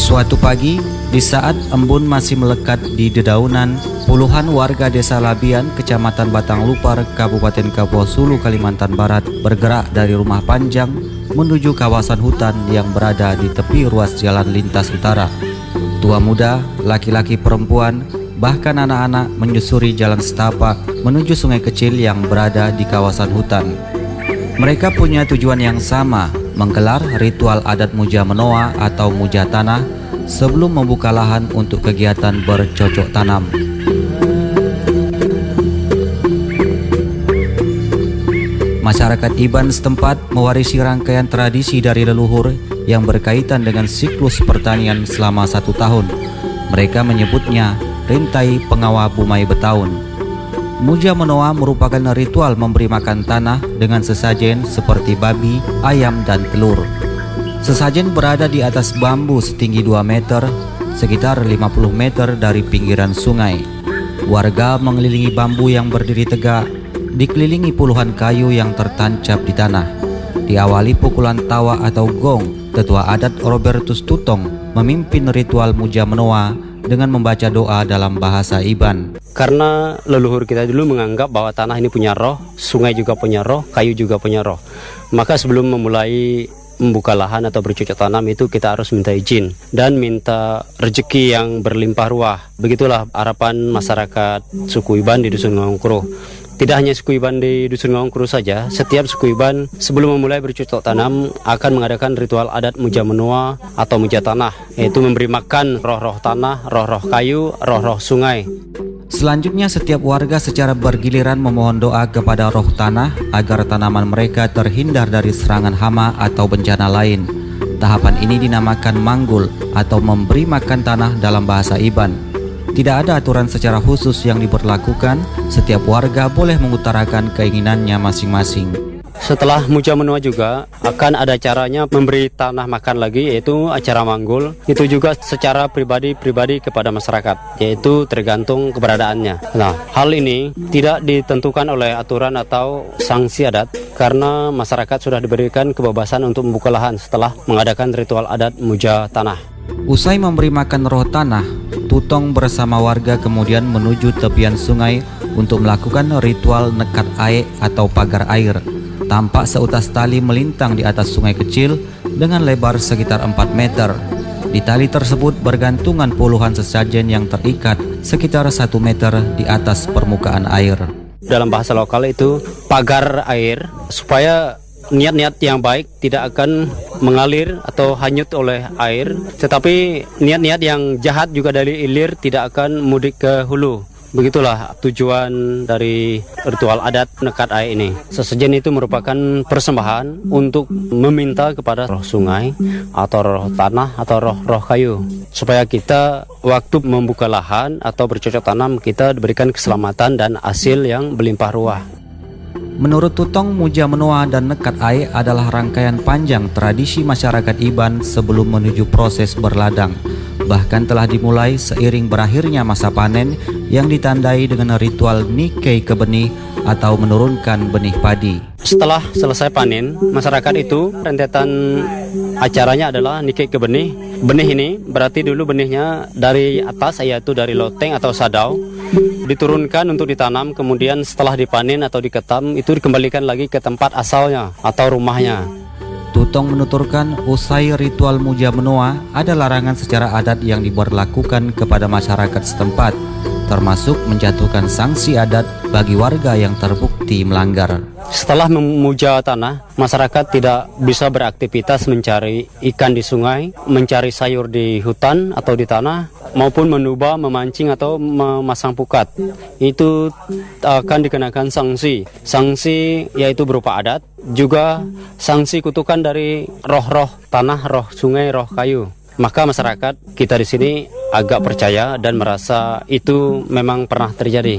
Suatu pagi, di saat embun masih melekat di dedaunan, puluhan warga desa Labian, Kecamatan Batang Lupar, Kabupaten Kapuas Hulu, Kalimantan Barat bergerak dari Rumah Panjang menuju kawasan hutan yang berada di tepi ruas jalan lintas utara. Tua muda, laki-laki perempuan, bahkan anak-anak menyusuri jalan setapak menuju sungai kecil yang berada di kawasan hutan. Mereka punya tujuan yang sama, menggelar ritual adat muja menoa atau muja tanah sebelum membuka lahan untuk kegiatan bercocok tanam. Masyarakat Iban setempat mewarisi rangkaian tradisi dari leluhur yang berkaitan dengan siklus pertanian selama 1 tahun. Mereka menyebutnya Rintai Pengawa Bumai Betaun. Muja menoa merupakan ritual memberi makan tanah dengan sesajen seperti babi, ayam, dan telur. Sesajen berada di atas bambu setinggi 2 meter, sekitar 50 meter dari pinggiran sungai. Warga mengelilingi bambu yang berdiri tegak, dikelilingi puluhan kayu yang tertancap di tanah. Diawali pukulan tawa atau gong, tetua adat Robertus Tutong memimpin ritual muja menoa dengan membaca doa dalam bahasa Iban. Karena leluhur kita dulu menganggap bahwa tanah ini punya roh, sungai juga punya roh, kayu juga punya roh. Maka sebelum memulai membuka lahan atau bercocok tanam itu kita harus minta izin dan minta rezeki yang berlimpah ruah. Begitulah harapan masyarakat suku Iban di Dusun Ngongkruh. Tidak hanya suku Iban di Dusun Ngongkruh saja, setiap suku Iban sebelum memulai bercocok tanam akan mengadakan ritual adat muja menoa atau muja tanah, yaitu memberi makan roh-roh tanah, roh-roh kayu, roh-roh sungai. Selanjutnya setiap warga secara bergiliran memohon doa kepada roh tanah agar tanaman mereka terhindar dari serangan hama atau bencana lain. Tahapan ini dinamakan manggul atau memberi makan tanah dalam bahasa Iban. Tidak ada aturan secara khusus yang diberlakukan, setiap warga boleh mengutarakan keinginannya masing-masing. Setelah muja menoa juga akan ada caranya memberi tanah makan lagi, yaitu acara manggul. Itu juga secara pribadi kepada masyarakat, yaitu tergantung keberadaannya. Nah, hal ini tidak ditentukan oleh aturan atau sanksi adat karena masyarakat sudah diberikan kebebasan untuk membuka lahan setelah mengadakan ritual adat muja tanah. Usai memberi makan roh tanah, Tutong bersama warga kemudian menuju tepian sungai untuk melakukan ritual nekat aek atau pagar air. Tampak seutas tali melintang di atas sungai kecil dengan lebar sekitar 4 meter. Di tali tersebut bergantungan puluhan sesajen yang terikat sekitar 1 meter di atas permukaan air. Dalam bahasa lokal itu pagar air, supaya niat-niat yang baik tidak akan mengalir atau hanyut oleh air, tetapi niat-niat yang jahat juga dari ilir tidak akan mudik ke hulu. Begitulah tujuan dari ritual adat nekat air ini. Sesajen itu merupakan persembahan untuk meminta kepada roh sungai atau roh tanah atau roh kayu, supaya kita waktu membuka lahan atau bercocok tanam kita diberikan keselamatan dan hasil yang berlimpah ruah. Menurut Tutong, muja menoa dan nekat air adalah rangkaian panjang tradisi masyarakat Iban sebelum menuju proses berladang. Bahkan telah dimulai seiring berakhirnya masa panen yang ditandai dengan ritual nikei ke benih atau menurunkan benih padi. Setelah selesai panen, masyarakat itu rentetan acaranya adalah nikei ke benih. Benih ini berarti dulu benihnya dari atas, yaitu dari loteng atau sadau, diturunkan untuk ditanam, kemudian setelah dipanen atau diketam itu dikembalikan lagi ke tempat asalnya atau rumahnya. Tutong menuturkan usai ritual muja menoa ada larangan secara adat yang diberlakukan kepada masyarakat setempat, termasuk menjatuhkan sanksi adat bagi warga yang terbukti melanggar. Setelah memuja tanah, masyarakat tidak bisa beraktivitas mencari ikan di sungai, mencari sayur di hutan atau di tanah, maupun menubah, memancing atau memasang pukat. Itu akan dikenakan sanksi. Sanksi yaitu berupa adat, juga sanksi kutukan dari roh-roh tanah, roh sungai, roh kayu. Maka masyarakat kita di sini agak percaya dan merasa itu memang pernah terjadi.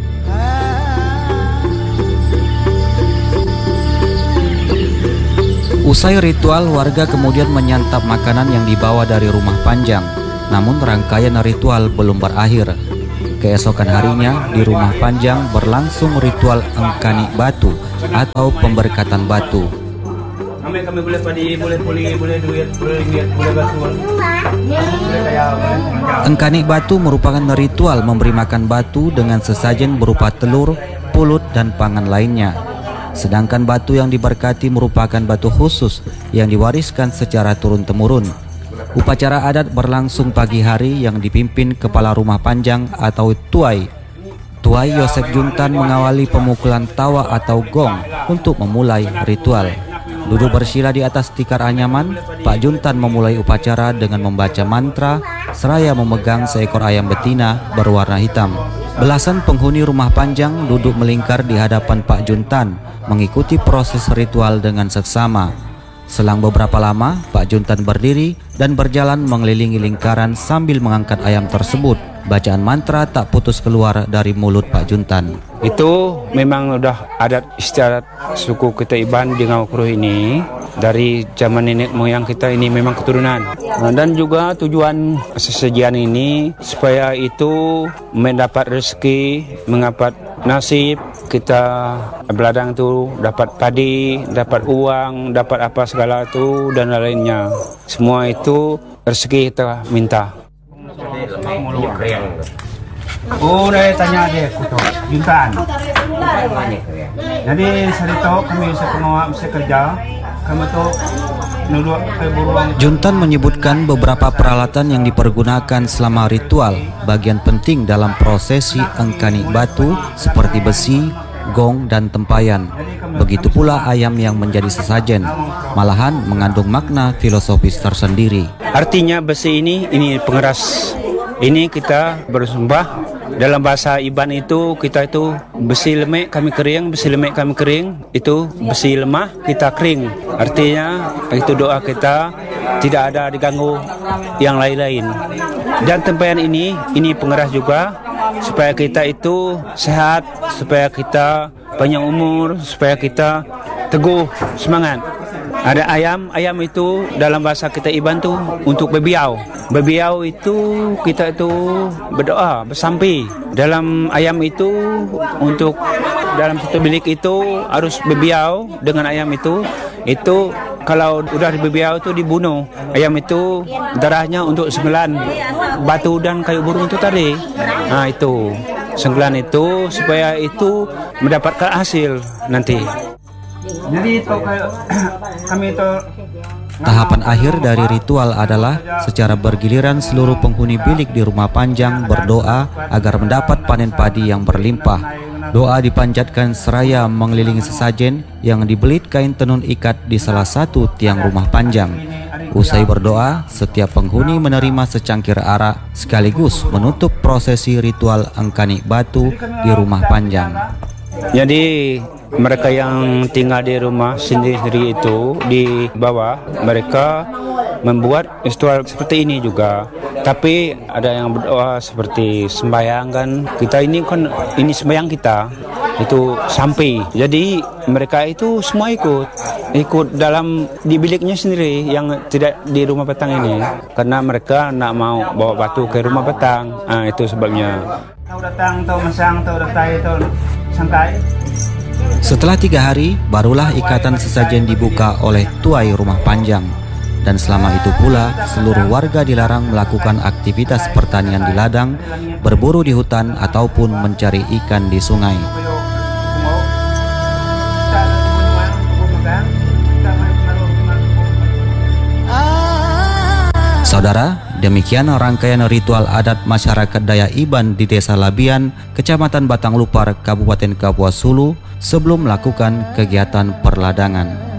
Usai ritual, warga kemudian menyantap makanan yang dibawa dari Rumah Panjang. Namun rangkaian ritual belum berakhir. Keesokan harinya di Rumah Panjang berlangsung ritual engkani batu atau pemberkatan batu. Kami boleh padi, boleh puli, boleh duit, boleh ringgit, boleh batu. Boleh kaya, boleh manja. Engkani batu merupakan ritual memberi makan batu dengan sesajen berupa telur, pulut, dan pangan lainnya. Sedangkan batu yang diberkati merupakan batu khusus yang diwariskan secara turun-temurun. Upacara adat berlangsung pagi hari yang dipimpin Kepala Rumah Panjang atau Tuai. Tuai Yosef Juntan mengawali pemukulan tawa atau gong untuk memulai ritual. Duduk bersila di atas tikar anyaman, Pak Juntan memulai upacara dengan membaca mantra seraya memegang seekor ayam betina berwarna hitam. Belasan penghuni Rumah Panjang duduk melingkar di hadapan Pak Juntan mengikuti proses ritual dengan seksama. Selang beberapa lama, Pak Juntan berdiri dan berjalan mengelilingi lingkaran sambil mengangkat ayam tersebut. Bacaan mantra tak putus keluar dari mulut Pak Juntan. Itu memang udah adat istiadat suku kita Iban di Ngawakruh ini. Dari zaman nenek moyang kita ini memang keturunan. Dan juga tujuan sesajian ini supaya itu mendapat rezeki, mendapat nasib, kita beladang tu dapat padi, dapat uang, dapat apa segala tu dan lainnya. Semua itu rezeki kita minta. Oh, dah tanya dia kuto Juntan. Jadi sarito kami bisa kerja, kami tu nuluk ke buruang. Juntan menyebutkan beberapa peralatan yang dipergunakan selama ritual. Bagian penting dalam prosesi engkani batu seperti besi, gong, dan tempayan. Begitu pula ayam yang menjadi sesajen, malahan mengandung makna filosofis tersendiri. Artinya besi ini pengeras. Ini kita bersembah. Dalam bahasa Iban itu kita itu besi lemek kami kering, besi lemek kami kering. Itu besi lemah kita kering. Artinya itu doa kita tidak ada diganggu yang lain-lain. Dan tempayan ini pengeras juga supaya kita itu sehat, supaya kita panjang umur, supaya kita teguh semangat. Ada ayam itu dalam bahasa kita Iban tu untuk bebiau. Bebiau itu kita itu berdoa, bersampi. Dalam ayam itu untuk dalam satu bilik itu harus bebiau dengan ayam itu. Itu kalau udah bebiau itu dibunuh. Ayam itu darahnya untuk senggelan batu dan kayu burung itu tadi. Nah itu senggelan itu supaya itu mendapatkan hasil nanti. Jadi itu kami itu Tahapan akhir dari ritual adalah secara bergiliran seluruh penghuni bilik di Rumah Panjang berdoa agar mendapat panen padi yang berlimpah. Doa dipanjatkan seraya mengelilingi sesajen yang dibelit kain tenun ikat di salah satu tiang Rumah Panjang. Usai berdoa, setiap penghuni menerima secangkir arak sekaligus menutup prosesi ritual engkani batu di Rumah Panjang. Jadi mereka yang tinggal di rumah sendiri itu di bawah, mereka membuat ritual seperti ini juga. Tapi ada yang berdoa seperti sembahyang kan. Kita ini kan ini sembahyang kita itu sampai. Jadi mereka itu semua ikut dalam di biliknya sendiri yang tidak di rumah petang ini. Karena mereka nak mau bawa batu ke rumah petang. Itu sebabnya. Tahu datang, tahu mesang, tahu datang, tahu santai. Setelah 3 hari, barulah ikatan sesajen dibuka oleh Tuai Rumah Panjang. Dan selama itu pula, seluruh warga dilarang melakukan aktivitas pertanian di ladang, berburu di hutan, ataupun mencari ikan di sungai. Saudara, demikian rangkaian ritual adat masyarakat Dayak Iban di Desa Labian, Kecamatan Batang Lupar, Kabupaten Kapuas Hulu, sebelum melakukan kegiatan perladangan.